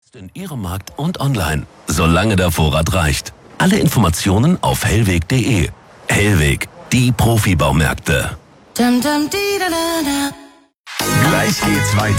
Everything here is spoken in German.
In Ihrem Markt und online, solange der Vorrat reicht. Alle Informationen auf hellweg.de. Hellweg, die Profibaumärkte. Gleich geht's weiter.